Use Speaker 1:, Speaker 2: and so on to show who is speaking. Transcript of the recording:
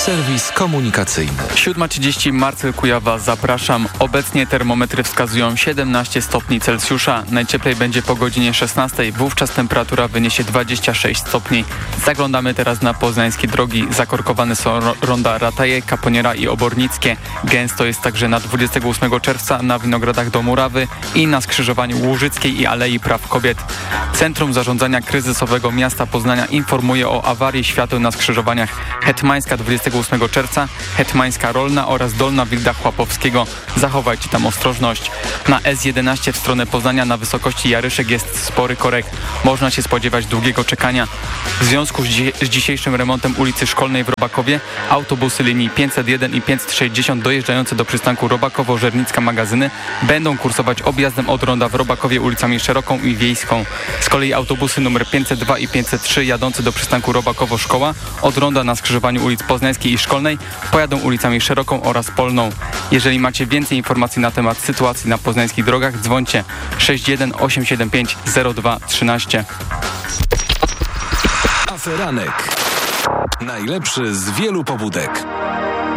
Speaker 1: Serwis komunikacyjny.
Speaker 2: 7:30, Marcel Kujawa, zapraszam. Obecnie termometry wskazują 17 stopni Celsjusza. Najcieplej będzie po godzinie 16. Wówczas temperatura wyniesie 26 stopni. Zaglądamy teraz na poznańskie drogi. Zakorkowane są ronda Rataje, Kaponiera i Obornickie. Gęsto jest także na 28 czerwca na Winogradach do Murawy i na skrzyżowaniu Łużyckiej i Alei Praw Kobiet. Centrum Zarządzania Kryzysowego Miasta Poznania informuje o awarii świateł na skrzyżowaniach Hetmańska 28 czerwca, Hetmańska Rolna oraz Dolna Wilda Chłapowskiego. Zachowajcie tam ostrożność. Na S11 w stronę Poznania na wysokości Jaryszek jest spory korek. Można się spodziewać długiego czekania. W związku z dzisiejszym remontem ulicy Szkolnej w Robakowie autobusy linii 501 i 560 dojeżdżające do przystanku Robakowo-Żernicka Magazyny będą kursować objazdem od ronda w Robakowie ulicami Szeroką i Wiejską. Z kolei autobusy numer 502 i 503 jadące do przystanku Robakowo-Szkoła od ronda na skrzyżowaniu ulic Poznańskiej i Szkolnej pojadą ulicami Szeroką oraz Polną. Jeżeli macie więcej informacji na temat sytuacji na poznańskich drogach, dzwońcie 61 875 0213.
Speaker 1: Aferanek. Najlepszy z wielu pobudek.